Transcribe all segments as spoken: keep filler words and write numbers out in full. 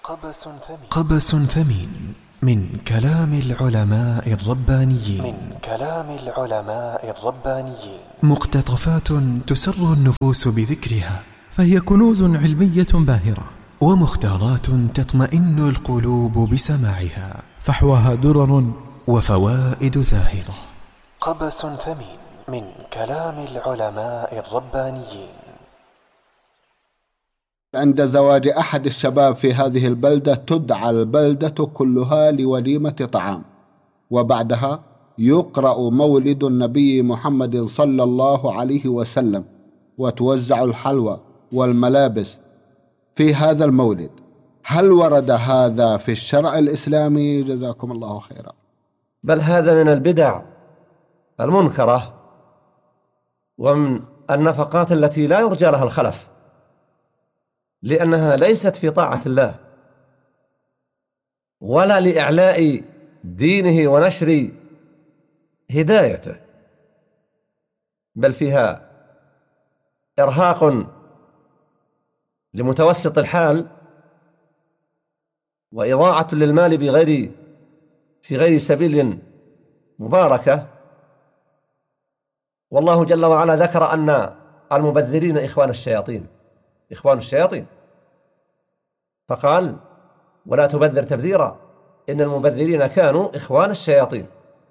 قبس ثمين, قبس ثمين من كلام العلماء الربانيين من كلام العلماء الربانيين مقتطفات تسر النفوس بذكرها، فهي كنوز علمية باهرة، ومختارات تطمئن القلوب بسماعها، فحواها درر وفوائد زاهرة. قبس ثمين من كلام العلماء الربانيين. عند زواج أحد الشباب في هذه البلدة تدعى البلدة كلها لوليمة طعام، وبعدها يقرأ مولد النبي محمد صلى الله عليه وسلم، وتوزع الحلوى والملابس في هذا المولد. هل ورد هذا في الشرع الإسلامي؟ جزاكم الله خيرا. بل هذا من البدع المنكرة ومن النفقات التي لا يرجى لها الخلف، لأنها ليست في طاعة الله ولا لإعلاء دينه ونشر هدايته، بل فيها إرهاق لمتوسط الحال وإضاعة للمال بغير في غير سبيل مباركة. والله جل وعلا ذكر أن المبذرين إخوان الشياطين إخوان الشياطين فقال: ولا تبذر تبذيرا إن المبذرين كانوا إخوان الشياطين.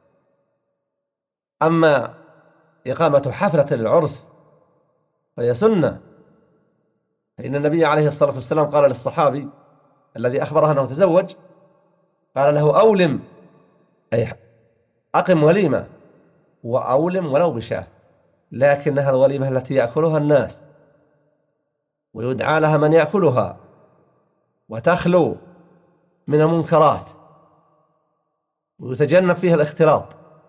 أما إقامة حفلة للعرس فهي سنة، فإن النبي عليه الصلاة والسلام قال للصحابي الذي أخبره أنه تزوج، قال له: أولم، أي أقم وليمة، وأولم ولو بشاه، لكنها الوليمة التي يأكلها الناس ويدعى لها من يأكلها، وتخلو من المنكرات، ويتجنب فيها الاختلاط،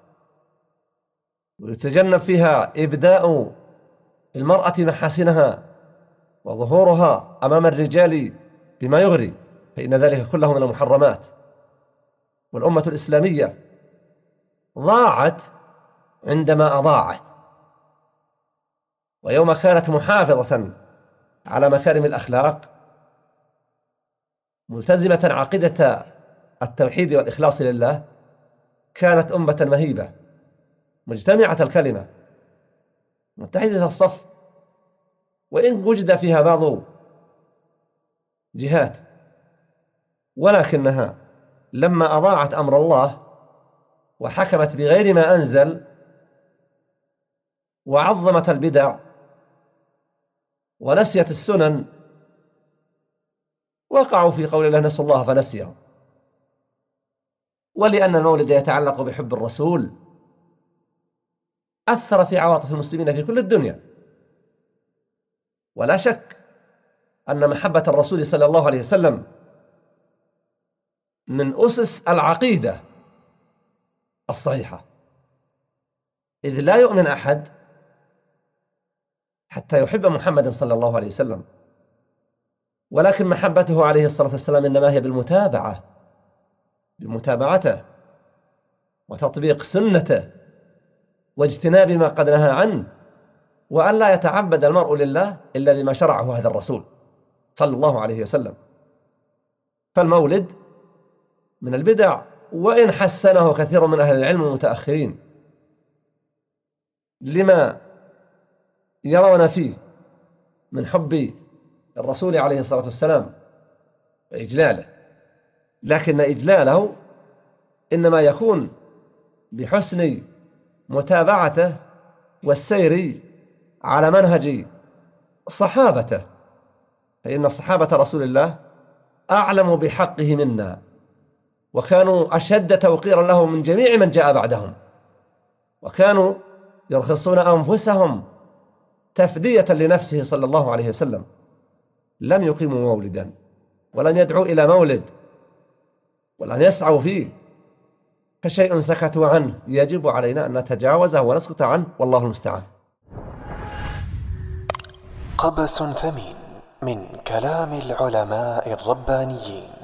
ويتجنب فيها إبداء المرأة محاسنها وظهورها أمام الرجال بما يغري، فإن ذلك كله من المحرمات. والأمة الإسلامية ضاعت عندما أضاعت، ويوم كانت محافظة على مكارم الأخلاق ملتزمة عقيدة التوحيد والإخلاص لله، كانت أمة مهيبة مجتمعة الكلمة متحدة الصف، وإن وجد فيها بعض جهات، ولكنها لما أضاعت أمر الله وحكمت بغير ما أنزل وعظمت البدع ونسيت السنن، وقعوا في قول الله: نسوا الله فنسيهم. ولأن المولد يتعلق بحب الرسول أثر في عواطف المسلمين في كل الدنيا، ولا شك أن محبة الرسول صلى الله عليه وسلم من أسس العقيدة الصحيحة، إذ لا يؤمن أحد حتى يحب محمد صلى الله عليه وسلم، ولكن محبته عليه الصلاة والسلام إنما هي بالمتابعة بمتابعته وتطبيق سنته واجتناب ما قد نهى عنه، وأن لا يتعبد المرء لله إلا بما شرعه هذا الرسول صلى الله عليه وسلم. فالمولد من البدع، وإن حسنه كثير من أهل العلم المتأخرين لما يرون فيه من حب الرسول عليه الصلاة والسلام وإجلاله، لكن إجلاله إنما يكون بحسن متابعته والسير على منهج صحابته، فإن صحابة رسول الله أعلم بحقه منا، وكانوا أشد توقيرا له من جميع من جاء بعدهم، وكانوا يرخصون أنفسهم تفدية لنفسه صلى الله عليه وسلم. لم يقيموا مولدا ولم يدعوا إلى مولد ولم يسعوا فيه، فشيء سكتوا عنه يجب علينا أن نتجاوزه ونسكت عنه، والله المستعان. قبس ثمين من كلام العلماء الربانيين.